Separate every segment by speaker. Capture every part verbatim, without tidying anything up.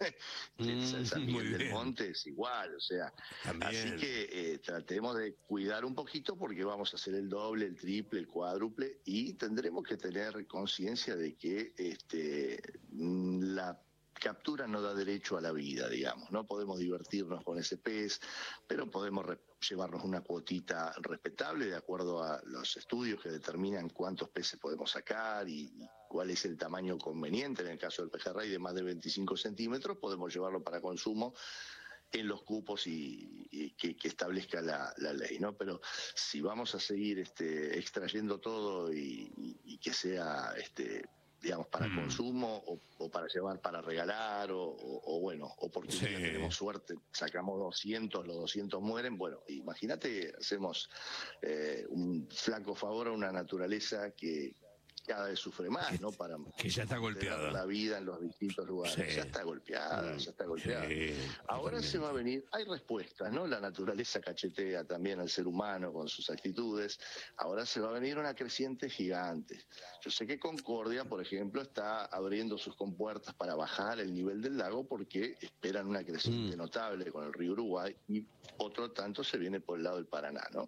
Speaker 1: Mm,
Speaker 2: San
Speaker 1: muy
Speaker 2: Miguel del
Speaker 1: bien.
Speaker 2: Monte es igual, o sea,
Speaker 1: También.
Speaker 2: así que eh, tratemos de cuidar un poquito porque vamos a hacer el doble, el triple, el cuádruple y tendremos que tener conciencia de que este, mm, la captura no da derecho a la vida, digamos. No podemos divertirnos con ese pez, pero podemos re- llevarnos una cuotita respetable de acuerdo a los estudios que determinan cuántos peces podemos sacar y, y cuál es el tamaño conveniente. En el caso del pejerrey de más de veinticinco centímetros, podemos llevarlo para consumo en los cupos y, y que, que establezca la, la ley, ¿no? Pero si vamos a seguir este, extrayendo todo y, y, y que sea este, digamos, para
Speaker 1: Mm,
Speaker 2: consumo o, o para llevar para regalar o, o, o bueno, o porque un día
Speaker 1: sí.
Speaker 2: tenemos suerte, sacamos doscientos, los doscientos mueren, bueno, imagínate, hacemos eh, un flaco favor a una naturaleza que cada vez sufre
Speaker 1: Que,
Speaker 2: más, ¿no? Para
Speaker 1: que ya está
Speaker 2: mantener
Speaker 1: golpeada.
Speaker 2: la vida en los distintos lugares. Ya
Speaker 1: Sí.
Speaker 2: está golpeada,
Speaker 1: Mm,
Speaker 2: ya está golpeada.
Speaker 1: sí,
Speaker 2: Ahora se va a
Speaker 1: totalmente.
Speaker 2: venir, hay respuestas, ¿no? La naturaleza cachetea también al ser humano con sus actitudes. Ahora se va a venir una creciente gigante. Yo sé que Concordia, por ejemplo, está abriendo sus compuertas para bajar el nivel del lago porque esperan una
Speaker 1: Mm,
Speaker 2: creciente notable con el río Uruguay y otro tanto se viene por el lado del Paraná, ¿no?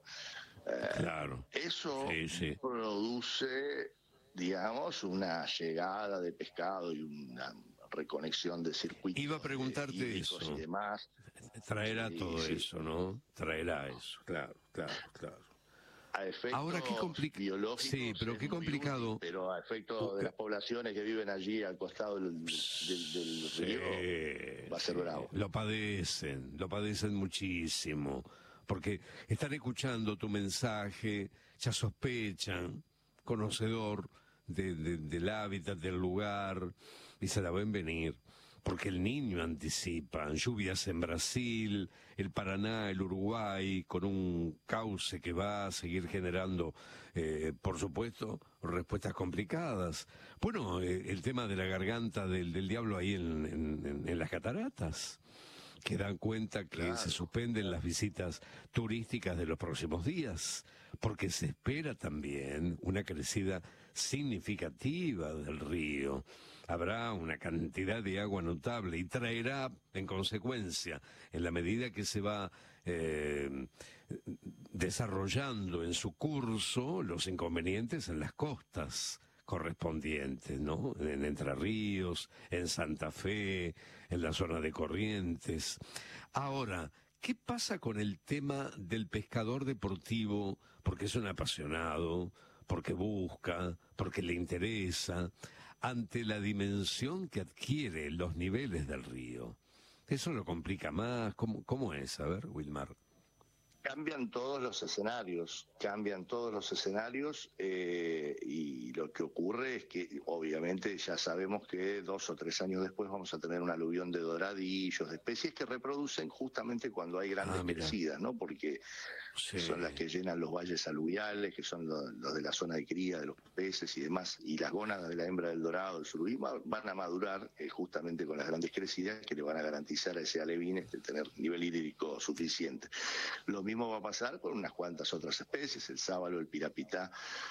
Speaker 2: Eh,
Speaker 1: claro.
Speaker 2: Eso
Speaker 1: Sí, sí.
Speaker 2: produce, digamos, una llegada de pescado y una reconexión de
Speaker 1: Iba a
Speaker 2: circuitos de
Speaker 1: preguntarte
Speaker 2: hídricos y
Speaker 1: eso.
Speaker 2: demás.
Speaker 1: Traerá
Speaker 2: Sí,
Speaker 1: todo
Speaker 2: sí.
Speaker 1: eso, ¿no? Traerá eso. Claro, claro, claro.
Speaker 2: A
Speaker 1: Ahora, qué
Speaker 2: efectos
Speaker 1: complicado. Sí,
Speaker 2: biológicos
Speaker 1: pero
Speaker 2: es
Speaker 1: qué
Speaker 2: muy útil,
Speaker 1: complicado.
Speaker 2: pero a
Speaker 1: Uh,
Speaker 2: efectos de
Speaker 1: eh,
Speaker 2: las poblaciones que viven allí al costado del, del, del río
Speaker 1: Sí,
Speaker 2: va a ser
Speaker 1: sí.
Speaker 2: bravo.
Speaker 1: Lo padecen, lo padecen muchísimo. Porque están escuchando tu mensaje, ya sospechan, conocedor de, de- del hábitat, del lugar, y se la ven venir. Porque el niño anticipa lluvias en Brasil, el Paraná, el Uruguay, con un cauce que va a seguir generando, eh, por supuesto, respuestas complicadas. Bueno, eh, el tema de la garganta del, del diablo ahí en, en- en- en las cataratas, que dan cuenta que se
Speaker 2: Claro,
Speaker 1: suspenden
Speaker 2: claro.
Speaker 1: las visitas turísticas de los próximos días, porque se espera también una crecida significativa del río. Habrá una cantidad de agua notable y traerá, en consecuencia, en la medida que se va eh, desarrollando en su curso, los inconvenientes en las costas correspondientes, ¿no? En Entre Ríos, en Santa Fe, en la zona de Corrientes. Ahora, ¿qué pasa con el tema del pescador deportivo? Porque es un apasionado, porque busca, porque le interesa, ante la dimensión que adquiere los niveles del río. ¿Eso lo complica más? ¿Cómo, cómo es? A ver, Wilmar.
Speaker 2: Cambian todos los escenarios, cambian todos los escenarios eh, y lo que ocurre es que obviamente ya sabemos que dos o tres años después vamos a tener un aluvión de doradillos, de especies que reproducen justamente cuando hay grandes
Speaker 1: Ah, mira.
Speaker 2: crecidas, ¿no? Porque
Speaker 1: Sí.
Speaker 2: son las que llenan los valles aluviales, que son los, los de la zona de cría de los peces y demás, y las gónadas de la hembra del dorado, del surubí, va- van a madurar eh, justamente con las grandes crecidas que le van a garantizar a ese alevín este, tener nivel hídrico suficiente. Lo mismo va a pasar con unas cuantas otras especies, el sábalo, el pirapitá.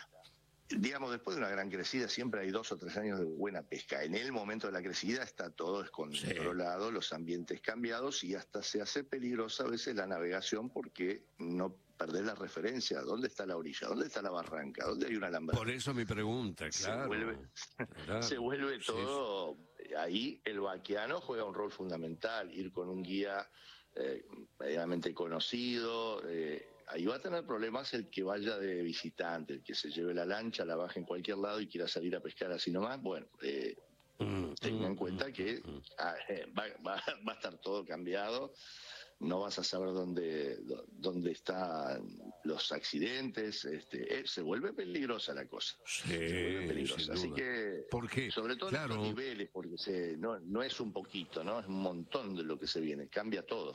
Speaker 2: Digamos, después de una gran crecida siempre hay dos o tres años de buena pesca. En el momento de la crecida está todo
Speaker 1: Sí.
Speaker 2: descontrolado, los ambientes cambiados y hasta se hace peligrosa a veces la navegación porque no perdés la referencia. ¿Dónde está la orilla? ¿Dónde está la barranca? ¿Dónde hay un alambrado?
Speaker 1: Por eso mi pregunta,
Speaker 2: Se
Speaker 1: claro.
Speaker 2: vuelve, se
Speaker 1: Claro.
Speaker 2: vuelve
Speaker 1: Sí, sí.
Speaker 2: todo. Ahí el vaqueano juega un rol fundamental, ir con un guía eh, medianamente conocido. Eh, ahí va a tener problemas el que vaya de visitante, el que se lleve la lancha, la baje en cualquier lado y quiera salir a pescar así nomás. Bueno, eh,
Speaker 1: Mm,
Speaker 2: tenga
Speaker 1: mm,
Speaker 2: en
Speaker 1: mm,
Speaker 2: cuenta que
Speaker 1: mm, mm.
Speaker 2: ah, eh, va, va- va a estar todo cambiado, no vas a saber dónde, dó- dónde están los accidentes, este, eh, se vuelve peligrosa la cosa, se vuelve
Speaker 1: Sí, sin
Speaker 2: peligrosa. Así
Speaker 1: duda.
Speaker 2: que,
Speaker 1: Porque,
Speaker 2: sobre todo en estos
Speaker 1: claro,
Speaker 2: niveles, porque se, no, no es un poquito, ¿no? Es un montón de lo que se viene, cambia todo.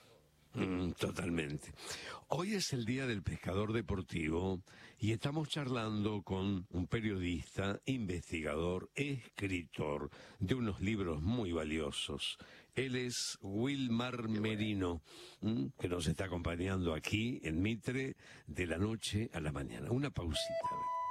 Speaker 1: mm, totalmente. Hoy es el Día del Pescador Deportivo y estamos charlando con un periodista, investigador, escritor de unos libros muy valiosos. Él es Wilmar
Speaker 2: Qué bueno.
Speaker 1: Merino, ¿m? Que nos está acompañando aquí en Mitre de la noche a la mañana. Una pausita.